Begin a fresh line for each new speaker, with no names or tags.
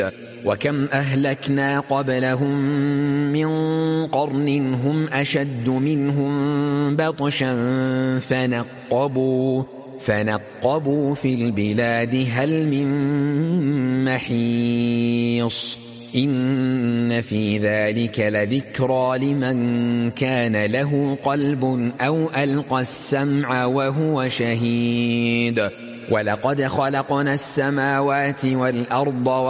وكم أهلكنا قبلهم من قرن هم أشد منهم بطشا فنقبوا في البلاد هل من محيص إن في ذلك لذكرى لمن كان له قلب أو ألقى السمع وهو شهيد ولقد خلقنا السماوات والأرض